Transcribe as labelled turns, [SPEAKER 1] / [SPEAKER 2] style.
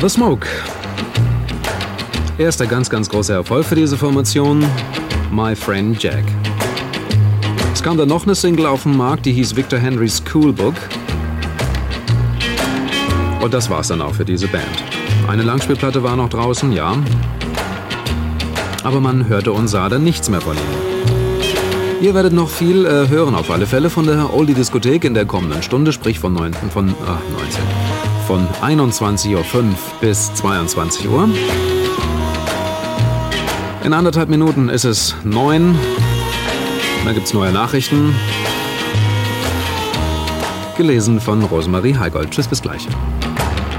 [SPEAKER 1] The Smoke. Erster ganz großer Erfolg für diese Formation, My Friend Jack. Es kam dann noch eine Single auf den Markt, die hieß Victor Henry's Cool Book. Und das war's dann auch für diese Band. Eine Langspielplatte war noch draußen, ja. Aber man hörte und sah dann nichts mehr von ihnen. Ihr werdet noch viel hören auf alle Fälle von der Oldie-Diskothek in der kommenden Stunde, sprich von 21:05 Uhr bis 22 Uhr. In 1,5 Minuten ist es 9. Dann gibt's neue Nachrichten. Gelesen von Rosemarie Heigold. Tschüss, bis gleich.